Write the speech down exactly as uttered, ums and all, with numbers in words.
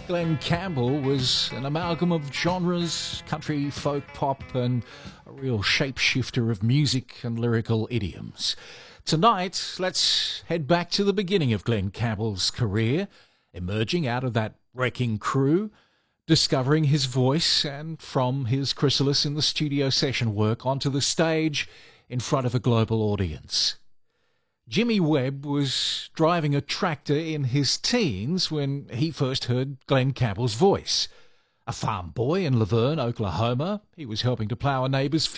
Glenn Campbell was an amalgam of genres, country, folk, pop, and a real shapeshifter of music and lyrical idioms. Tonight, let's head back to the beginning of Glenn Campbell's career, emerging out of that wrecking crew, discovering his voice, and from his chrysalis in the studio session work onto the stage in front of a global audience. Jimmy Webb was driving a tractor in his teens when he first heard Glenn Campbell's voice. A farm boy in Laverne, Oklahoma, he was helping to plough a neighbour's